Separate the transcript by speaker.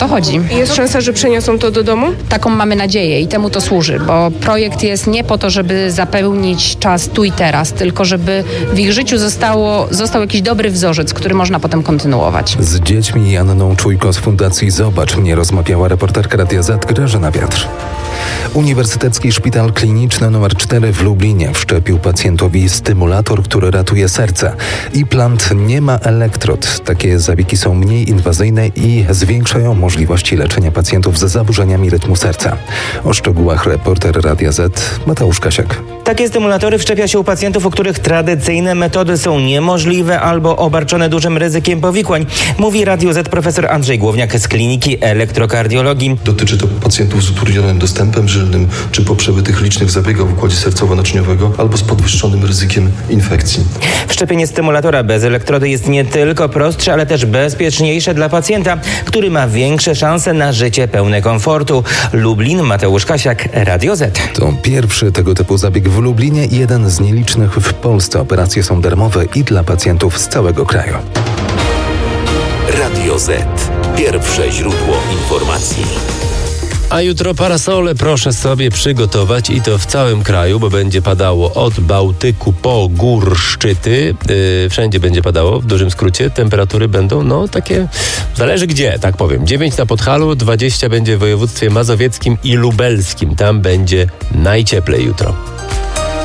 Speaker 1: To chodzi.
Speaker 2: Jest szansa, że przeniosą to do domu?
Speaker 1: Taką mamy nadzieję i temu to służy, bo projekt jest nie po to, żeby zapełnić czas tu i teraz, tylko żeby w ich życiu został jakiś dobry wzorzec, który można potem kontynuować.
Speaker 3: Z dziećmi Anną Czujko z Fundacji Zobacz mnie rozmawiała reporterka Radia Z Grażyna Wiatr. Uniwersytecki Szpital Kliniczny nr 4 w Lublinie wszczepił pacjentowi stymulator, który ratuje serce. Implant nie ma elektrod. Takie zabiegi są mniej inwazyjne i zwiększają możliwości leczenia pacjentów z zaburzeniami rytmu serca. O szczegółach reporter Radia Z Mateusz Kasiak.
Speaker 4: Takie stymulatory wszczepia się u pacjentów, u których tradycyjne metody są niemożliwe albo obarczone dużym ryzykiem powikłań, mówi Radio Z profesor Andrzej Głowniak z Kliniki Elektrokardiologii.
Speaker 5: Dotyczy to pacjentów z utrudnionym dostępem żylnym, czy po przebytych licznych zabiegach w układzie sercowo-naczyniowego, albo z podwyższonym ryzykiem infekcji.
Speaker 4: Wszczepienie stymulatora bez elektrody jest nie tylko prostsze, ale też bezpieczniejsze dla pacjenta, który ma większe szanse na życie pełne komfortu. Lublin, Mateusz Kasiak, Radio Z.
Speaker 3: To pierwszy tego typu zabieg w Lublinie i jeden z nielicznych w Polsce. Operacje są darmowe i dla pacjentów z całego kraju.
Speaker 6: Radio Z. Pierwsze źródło informacji.
Speaker 7: A jutro parasole proszę sobie przygotować i to w całym kraju, bo będzie padało od Bałtyku po gór szczyty. Wszędzie będzie padało, w dużym skrócie. Temperatury będą, takie, zależy gdzie, tak powiem. 9 na Podhalu, 20 będzie w województwie mazowieckim i lubelskim. Tam będzie najcieplej jutro.